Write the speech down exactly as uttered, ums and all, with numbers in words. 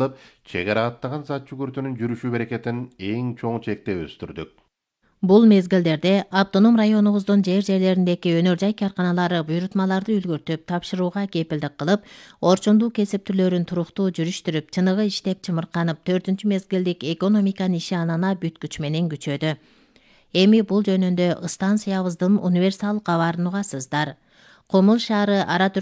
кылып, чек ара аттаган зат жүгүртүнүн жүрүшү берекетин эң чоң чектеп өстүрдүк. Бул мезгилдерде автоном районубуздун жер жерлериндеки өнөр жай карканалары буйрутмаларды үлгүртүп тапшырууга кепилдик кылып, орчундуу кесип түрлөрүн туруктуу жүрүштүрүп, чыныгы иштеп чымырканып, төртүнчү мезгилдик экономиканын иши анана бүт күч менен күчөдү. Эми бул жөнүндө станциябыздын универсал кабарын угасыздар. Кумул шаары ара